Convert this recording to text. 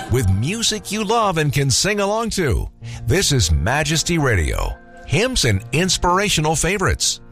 with music you love and can sing along to. This is Majesty Radio. Hymns and inspirational favorites.